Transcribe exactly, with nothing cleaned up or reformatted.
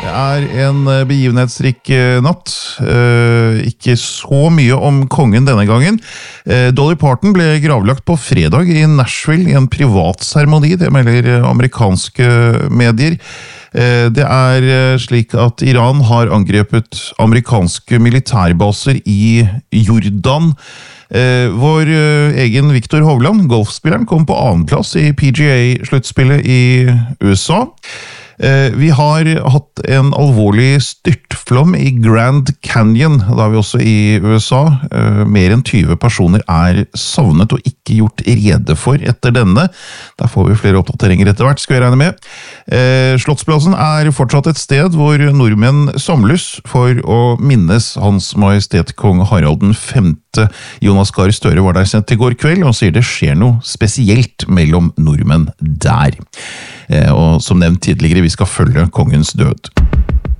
Det er en begivenhetsrik natt. Ikke så mye om kongen denne gangen. Dolly Parton ble gravlagt på fredag i Nashville i en privat seremoni, det melder amerikanske medier. Det er slik at Iran har angrepet amerikanske militærbaser i Jordan. Vår egen Victor Hovland, golfspilleren, kom på annenplass i P G A-sluttspillet i U S A. Vi har hatt en alvorlig styrtflom i Grand Canyon, da er vi også i U S A. Mer enn tyve personer er savnet og ikke gjort rede for etter denne. Der får vi flere oppdateringer etter hvert, skal vi regne med. Slottsplassen er fortsatt et sted hvor nordmenn samles for å minnes Hans Majestet Kong Harald den femte. Jonas Gahr Støre var der sendt i går kveld og sier det skjer noe spesielt mellom nordmenn der. Og som nevnt tidligere, vi skal følge kongens død.